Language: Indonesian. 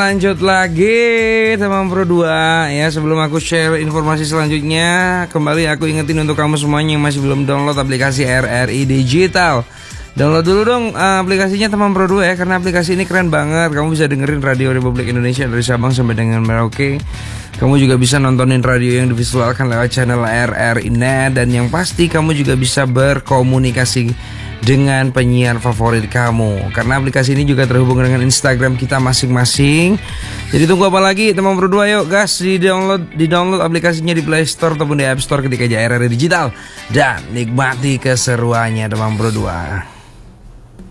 lanjut lagi teman Pro 2 ya. Sebelum aku share informasi selanjutnya, kembali aku ingetin untuk kamu semuanya yang masih belum download aplikasi RRI Digital. Download dulu dong aplikasinya teman Pro 2 ya, karena aplikasi ini keren banget. Kamu bisa dengerin Radio Republik Indonesia dari Sabang sampai dengan Merauke. Kamu juga bisa nontonin radio yang divisualkan lewat channel RRI Net. Dan yang pasti kamu juga bisa berkomunikasi dengan penyiar favorit kamu, karena aplikasi ini juga terhubung dengan Instagram kita masing-masing. Jadi tunggu apa lagi teman Pro 2, yuk gas di download aplikasinya di Play Store ataupun di App Store, ketika aja RRI Digital dan nikmati keseruannya teman Pro 2.